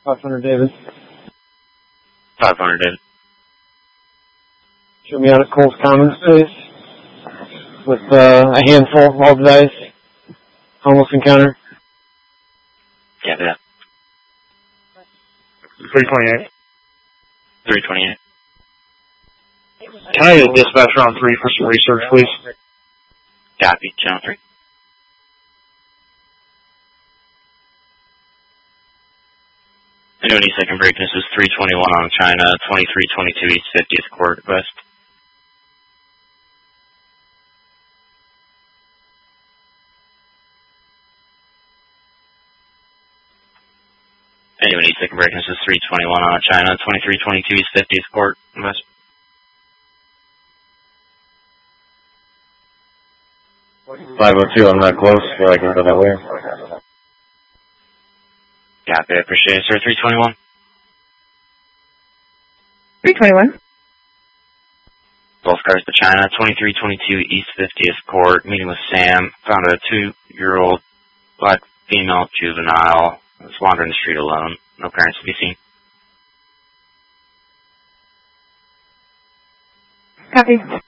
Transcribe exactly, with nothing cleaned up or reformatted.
five hundred David. five hundred David. Show me out at Cole's Commons, please. With uh, a handful of all the dice. Homeless encounter. Yeah, yeah. three twenty-eight. three twenty-eight. Can I get a dispatcher on three for some research, please? Copy, channel three. Annuity second break, this is three twenty-one on China, twenty-three twenty-two East fiftieth Court, West. Annuity second break, this is three twenty-one on China, twenty-three twenty-two East fiftieth Court, West. five oh two, I'm not close, so I can go that way. Copy, I appreciate it, sir. three twenty-one. three twenty-one. Both cars to China, twenty-three twenty-two East fiftieth Court, meeting with Sam. Found a two-year-old black female juvenile. Was wandering the street alone. No parents to be seen. Copy.